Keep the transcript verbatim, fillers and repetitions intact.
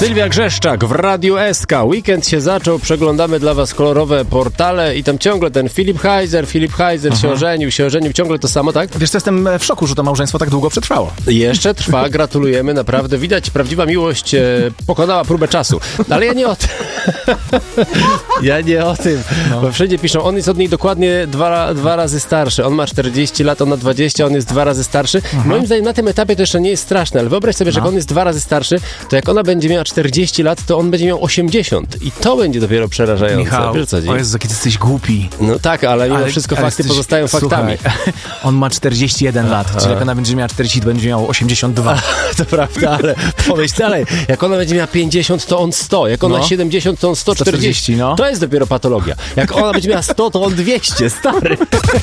Sylwia Grzeszczak w Radiu S K. Weekend się zaczął, przeglądamy dla was kolorowe portale i tam ciągle ten Filip Heiser, Filip Heiser Aha. się ożenił, się ożenił, ciągle to samo, tak? Wiesz, jestem w szoku, że to małżeństwo tak długo przetrwało. Jeszcze trwa, gratulujemy, naprawdę widać, prawdziwa miłość e, pokonała próbę czasu. Ale ja nie o tym. ja nie o tym, no. Bo wszędzie piszą, on jest od niej dokładnie dwa, dwa razy starszy, on ma czterdzieści lat, on ma dwadzieścia, on jest dwa razy starszy. Aha. Moim zdaniem na tym etapie to jeszcze nie jest straszne, ale wyobraź sobie, że no. jak on jest dwa razy starszy, to jak ona będzie miała czterdzieści lat, to on będzie miał osiemdziesiąt i to będzie dopiero przerażające. Michał, wiesz co, o Jezu, jaki ty jesteś głupi. No tak, ale mimo ale, wszystko ale fakty jesteś, pozostają faktami. Słuchaj, on ma czterdzieści jeden lat, czyli jak ona będzie miała czterdzieści, to będzie miał osiemdziesiąt dwa. To prawda, ale pomyśl dalej, jak ona będzie miała pięćdziesiąt, to on sto, jak ona no. siedemdziesiąt, to on sto czterdzieści. No. To jest dopiero patologia. Jak ona będzie miała sto, to on dwieście, stary.